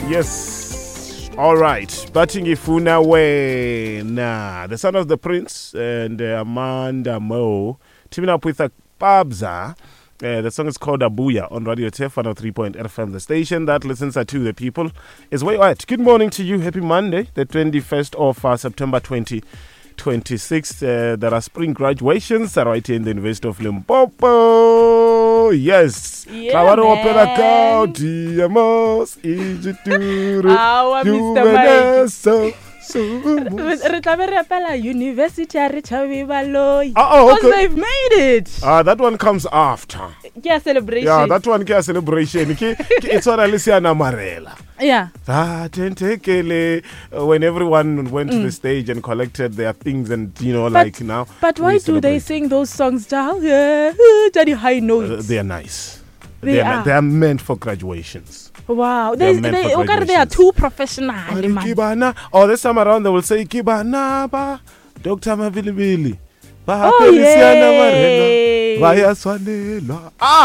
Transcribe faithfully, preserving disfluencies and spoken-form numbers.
Yes. All right. Batingi Funa Wena. The son of the prince and uh, Amanda Mo teaming up with a Pabza. Uh, the song is called Abuya on Radio T F one oh three point eight F M. The station that listens to the people is way out. Good morning to you. Happy Monday, the twenty-first of uh, September twenty twenty-six. Uh, there are spring graduations right here in the University of Limpopo. Yes. Yeah, man. Our Mister Mike. So, Re tla be re apela University ya Rechabi Baloi. oh, Because okay. they've made it. Ah, that one comes after. Ke a celebration. Yeah, that one ke a celebration. Ke- ke- It's what Alicia Namarela. Yeah. That tentekele, uh, when everyone went to the stage and collected their things, and you know, like now. But why we do they celebrate. sing those songs down? Yeah, Daddy high Uh, notes. they are nice. They They are. They are meant for graduations. Wow. They are They, meant they, for okay, they are graduations. too professional. Ari man. Kibana. Or this time around, they will say Kibana ba Doctor Mabilibili. Oh, yay. Vaya swanela. Ah.